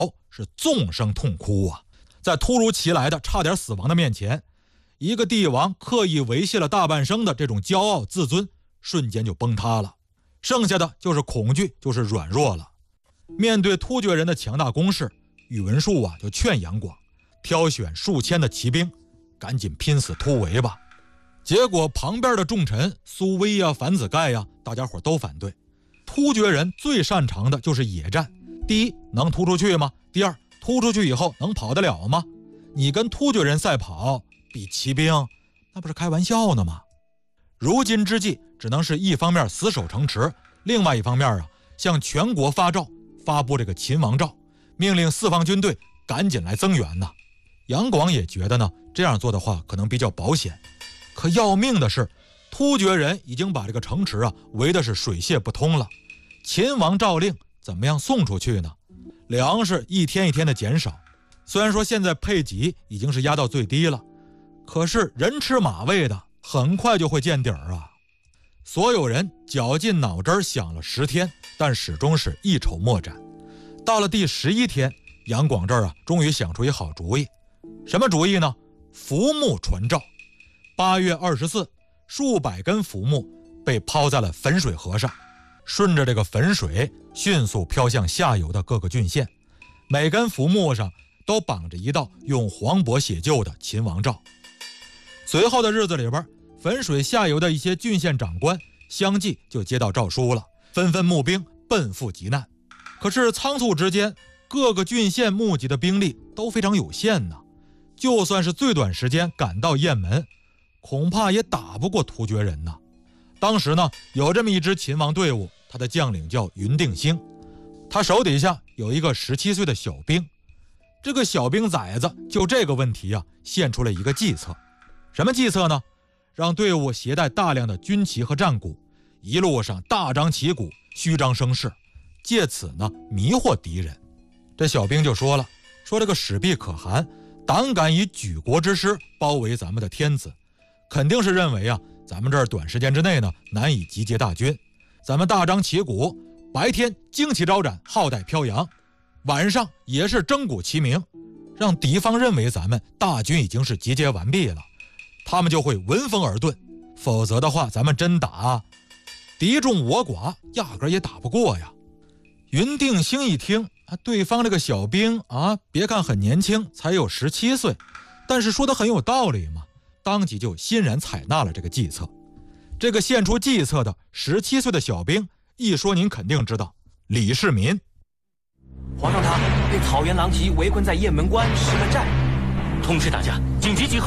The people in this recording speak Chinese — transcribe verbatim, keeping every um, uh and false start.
是纵声痛哭啊！在突如其来的差点死亡的面前，一个帝王刻意维系了大半生的这种骄傲自尊瞬间就崩塌了，剩下的就是恐惧，就是软弱了。面对突厥人的强大攻势，宇文述啊就劝杨广挑选数千的骑兵，赶紧拼死突围吧。结果旁边的重臣苏威呀、樊子盖呀，大家伙都反对。突厥人最擅长的就是野战，第一，能突出去吗？第二，突出去以后能跑得了吗？你跟突厥人赛跑比骑兵，那不是开玩笑呢吗？如今之计只能是一方面死守城池，另外一方面啊，向全国发诏，发布这个秦王诏，命令四方军队赶紧来增援呢。杨广也觉得呢，这样做的话可能比较保险。可要命的是，突厥人已经把这个城池啊围的是水泄不通了。秦王诏令怎么样送出去呢？粮食一天一天的减少，虽然说现在配给已经是压到最低了，可是人吃马喂的，很快就会见底儿啊！所有人绞尽脑汁想了十天，但始终是一筹莫展。到了第十一天，杨广这儿啊，终于想出一好主意。什么主意呢？浮木传诏。八月二十四，数百根浮木被抛在了汾水河上，顺着这个汾水迅速飘向下游的各个郡县，每根浮木上都绑着一道用黄帛写就的秦王诏。随后的日子里边，汾水下游的一些郡县长官相继就接到诏书了，纷纷募兵奔赴急难。可是仓促之间，各个郡县募集的兵力都非常有限呢，就算是最短时间赶到雁门，恐怕也打不过突厥人呢。当时呢，有这么一支秦王队伍，他的将领叫云定兴，他手底下有一个十七岁的小兵。这个小兵崽子就这个问题啊，献出了一个计策。什么计策呢？让队伍携带大量的军旗和战鼓，一路上大张旗鼓，虚张声势，借此呢迷惑敌人。这小兵就说了，说这个始毕可汗胆敢以举国之师包围咱们的天子，肯定是认为啊，咱们这儿短时间之内呢难以集结大军。咱们大张旗鼓，白天旌旗招展，号带飘扬，晚上也是征鼓齐鸣，让敌方认为咱们大军已经是集结完毕了，他们就会闻风而遁。否则的话，咱们真打，敌众我寡，压根也打不过呀。云定兴一听啊，对方这个小兵啊，别看很年轻，才有十七岁，但是说的很有道理嘛，当即就欣然采纳了这个计策。这个献出计策的十七岁的小兵，一说您肯定知道，李世民。 皇上他被草原狼藉围困在雁门关，失了战。 通知大家紧急集合。